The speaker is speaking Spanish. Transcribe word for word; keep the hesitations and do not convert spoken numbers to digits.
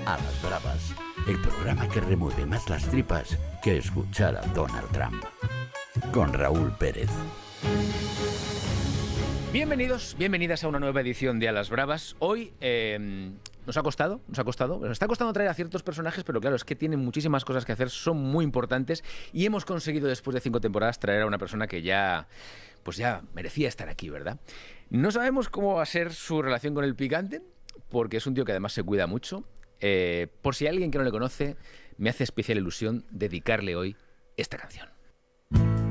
A las Bravas, el programa que remueve más las tripas que escuchar a Donald Trump. Con Raúl Pérez. Bienvenidos, bienvenidas a una nueva edición de A las Bravas. Hoy eh, nos ha costado, nos ha costado, nos está costando traer a ciertos personajes, pero claro, es que tienen muchísimas cosas que hacer, son muy importantes y hemos conseguido después de cinco temporadas traer a una persona que ya, pues ya merecía estar aquí, ¿verdad? No sabemos cómo va a ser su relación con el picante, porque es un tío que además se cuida mucho. Eh, por si hay alguien que no le conoce, me hace especial ilusión dedicarle hoy esta canción.